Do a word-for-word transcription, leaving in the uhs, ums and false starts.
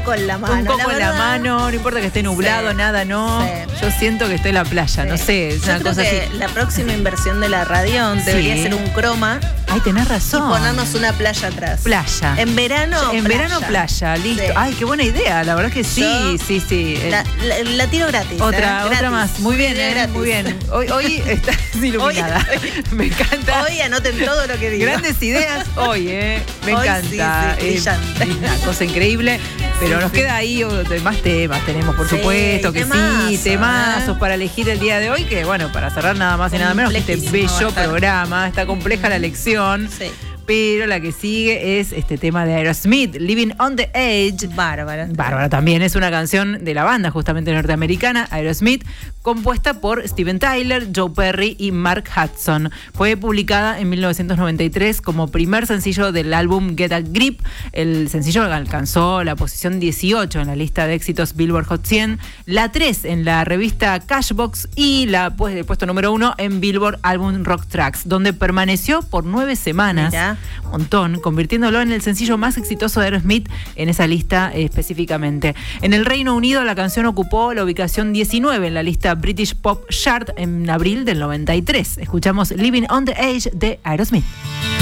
Con la mano. Un coco la en la mano, no importa que esté nublado, sí, nada, no. Sí. Yo siento que estoy en la playa, sí. no sé, es Yo una creo cosa que así. la próxima inversión de la radio debería Sí. ser un croma Ay, tenés razón. y ponernos una playa atrás. Playa. En verano, En playa. verano, playa, listo. Sí. Ay, qué buena idea, la verdad que sí, Yo- sí, sí. La, la- la tiro gratis. Otra, ¿eh? otra Gratis. más. Muy bien, Idea eh, gratis. muy bien. Hoy, hoy estás iluminada. Hoy- Me encanta. Hoy anoten todo lo que digo. Grandes ideas hoy, ¿eh? Me Hoy encanta. sí, sí, brillante. Es una cosa increíble. Pero Sí, nos sí. queda ahí oh, más temas. Tenemos, por Sí, supuesto, que temazos, sí, temazos ¿eh? para elegir el día de hoy. Que bueno, para cerrar nada más y nada menos que este Complejísimo va a bello estar. programa. Está compleja la elección. Sí. Pero la que sigue es este tema de Aerosmith, Living on the Edge. Bárbara. Bárbara también es una canción de la banda justamente norteamericana, Aerosmith, compuesta por Steven Tyler, Joe Perry y Mark Hudson. Fue publicada en mil novecientos noventa y tres como primer sencillo del álbum Get a Grip. El sencillo alcanzó la posición dieciocho en la lista de éxitos Billboard Hot cien, la tres en la revista Cashbox y la pues, el puesto número uno en Billboard Album Rock Tracks, donde permaneció por nueve semanas. Mirá. Montón, convirtiéndolo en el sencillo más exitoso de Aerosmith en esa lista eh, específicamente. En el Reino Unido la canción ocupó la ubicación diecinueve en la lista British Pop Chart en abril del noventa y tres. Escuchamos Living on the Edge de Aerosmith.